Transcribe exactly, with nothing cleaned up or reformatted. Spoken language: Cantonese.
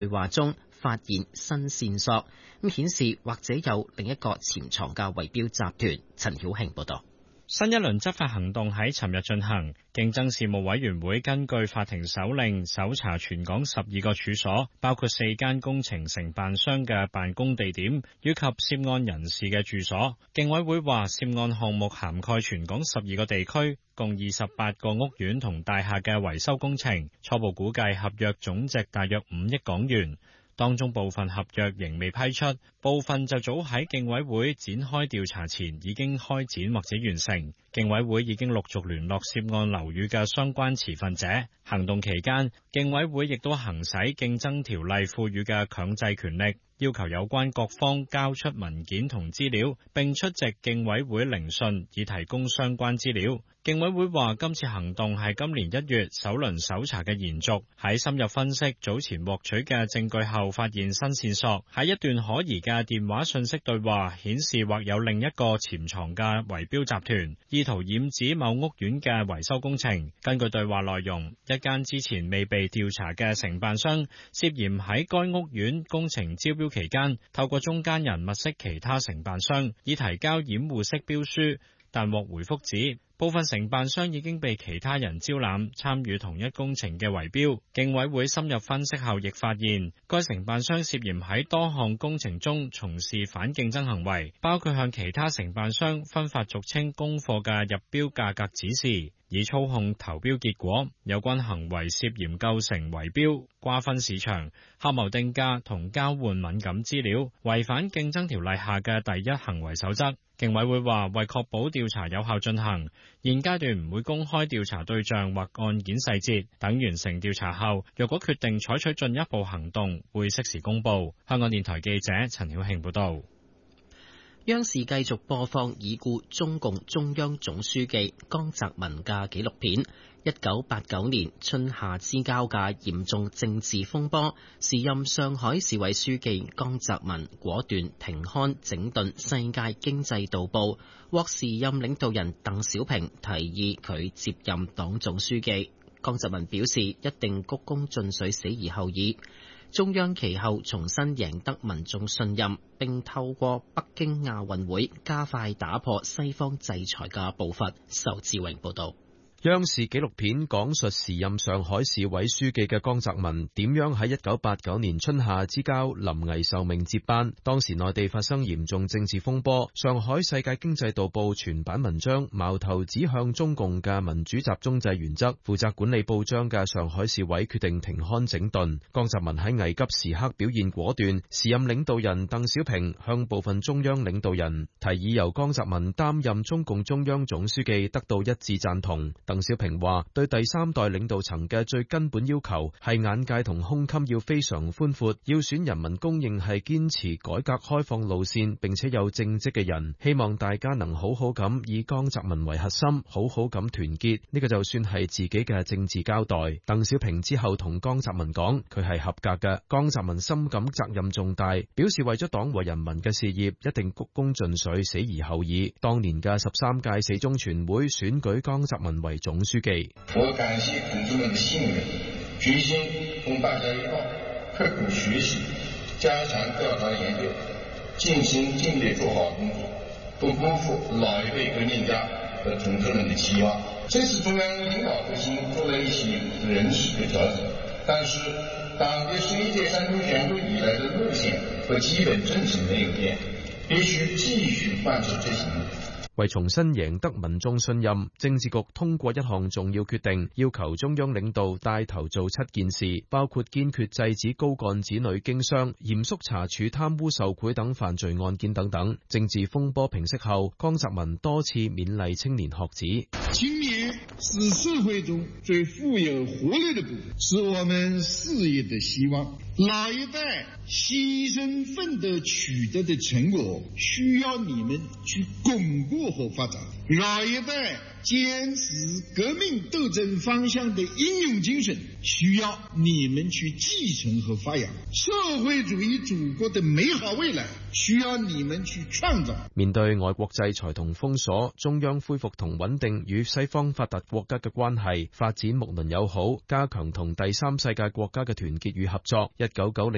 對話中發現新線索，咁顯示或者有另一個潛藏嘅圍標集團。陳曉慶報道。 新一輪執法行動喺尋日進行，競爭事務委員會根據法庭手令搜查全港十二個處所，包括四間工程承辦商嘅辦公地點，以及涉案人士嘅住所。競委會話，涉案項目涵蓋全港十二個地區，共二十八個屋苑同大廈嘅維修工程，初步估計合約總值大約五億港元。當中部分合約仍未批出，部分就早喺競委會展開調查前已經開展或者完成。競委會已經陸續聯絡涉案樓宇嘅相關持份者。行動期間，競委會亦都行使競爭條例賦予嘅強制權力，要求有關各方交出文件同資料，並出席競委會聆訊，以提供相關資料。競委會話，今次行動係今年一月首輪搜查嘅延續，喺深入分析早前獲取嘅證據後，發現新線索，喺一段可疑嘅電話訊息對話顯示或有另一個潛藏嘅圍標集團，意圖染指某屋苑嘅維修工程。根據對話內容，一間之前未被調查嘅承辦商涉嫌喺該屋苑工程招標期間，透過中間人物色其他承辦商，以提交掩護式標書，但獲回覆指部分承辦商已經被其他人招攬參與同一工程嘅圍標。競委會深入分析後，亦發現該承辦商涉嫌喺多項工程中從事反競爭行為，包括向其他承辦商分發俗稱供貨嘅入標價格指示，以操控投標結果。有關行為涉嫌構成圍標、瓜分市場、合謀定價同交換敏感資料，違反競爭條例下嘅第一行為守則。競委會話，為確保調查有效進行，現階段唔會公開調查對象或案件細節，等完成調查後，若果決定採取進一步行動，會適時公佈。香港電台記者陳曉慶報道。 央視繼續播放已故中共中央總書記江澤民嘅紀錄片。一九八九年春夏之交嘅嚴重政治風波，時任上海市委書記江澤民果斷停刊整頓《世界經濟導報》，獲時任領導人鄧小平提議佢接任黨總書記。江澤民表示一定鞠躬盡瘁，死而後已。中央其後重新贏得民眾信任，並透過北京亞運會加快打破西方制裁嘅步伐。仇志榮報道。 央視紀錄片講述時任上海市委書記嘅江澤民點樣喺一九八九年春夏之交臨危受命接班。當時內地發生嚴重政治風波，上海世界經濟導報全版文章矛頭指向中共嘅民主集中制原則，負責管理報章嘅上海市委決定停刊整頓。江澤民喺危急時刻表現果斷，時任領導人鄧小平向部分中央領導人提議由江澤民擔任中共中央總書記，得到一致贊同。鄧小平話：對第三代領導層嘅最根本要求係眼界同胸襟要非常寬闊，要選人民公認係堅持改革開放路線並且有正職嘅人。希望大家能好好咁以江澤民為核心，好好咁團結，呢個就算係自己嘅政治交代。鄧小平之後同江澤民講，佢係合格嘅。江澤民深感責任重大，表示為咗黨和人民嘅事業，一定鞠躬盡瘁，死而後已。當年嘅十三屆四中全會選舉江澤民為總書記。 我感謝同志們的信任，決心同大家一道刻苦學習，加強調查研究，盡心盡力做好工作，不辜負老一輩革命家和同志們的期望。這次中央領導核心做了一些人事的調整，但是黨的十一屆三中全會以來的路線和基本政策沒有變，必須繼續貫徹執行。 為重新贏得民眾信任，政治局通過一項重要決定，要求中央領導帶頭做七件事，包括堅決制止高幹子女經商，嚴肅查處貪污受賄等犯罪案件等等。政治風波平息後，江澤民多次勉勵青年學子。 青年是社會中最富有活力的部分，是我們事業的希望。老一代犧牲奮鬥取得的成果，需要你們去鞏固和發展。老一代堅持革命鬥爭方向的英勇精神，需要你們去繼承和發揚。社會主義祖國的美好未來，需要你們去創造。 面對外國制裁同封鎖，中央恢復同穩定與西方發達國家嘅關係，發展睦鄰友好，加強同第三世界國家嘅團結與合作。一九九零